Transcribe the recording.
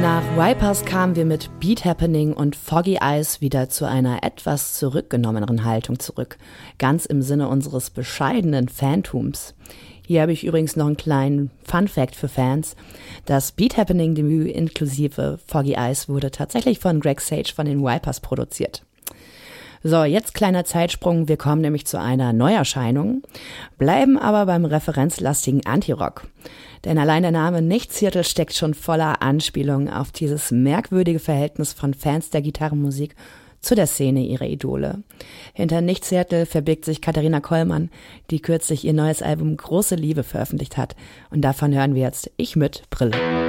Nach Vipers kamen wir mit Beat Happening und Foggy Eyes wieder zu einer etwas zurückgenommeneren Haltung zurück, ganz im Sinne unseres bescheidenen Fantums. Hier habe ich übrigens noch einen kleinen Fun-Fact für Fans. Das Beat Happening-Debüt inklusive Foggy Eyes wurde tatsächlich von Greg Sage von den Vipers produziert. So, jetzt kleiner Zeitsprung, wir kommen nämlich zu einer Neuerscheinung, bleiben aber beim referenzlastigen Anti-Rock. Denn allein der Name Nichtviertel steckt schon voller Anspielungen auf dieses merkwürdige Verhältnis von Fans der Gitarrenmusik zu der Szene ihrer Idole. Hinter Nichtviertel verbirgt sich Katharina Kollmann, die kürzlich ihr neues Album Große Liebe veröffentlicht hat. Und davon hören wir jetzt Ich mit Brille.